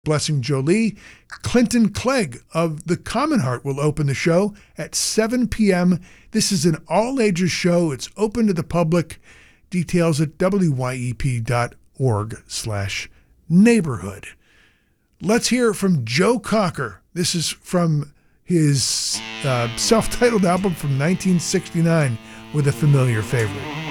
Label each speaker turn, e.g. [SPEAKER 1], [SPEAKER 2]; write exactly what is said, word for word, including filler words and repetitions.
[SPEAKER 1] Blessing Jolie. Clinton Clegg of The Common Heart will open the show at seven p.m. This is an all-ages show. It's open to the public. Details at W Y E P dot org slash neighborhood. Let's hear from Joe Cocker. This is from his uh, self-titled album from nineteen sixty-nine with a familiar favorite.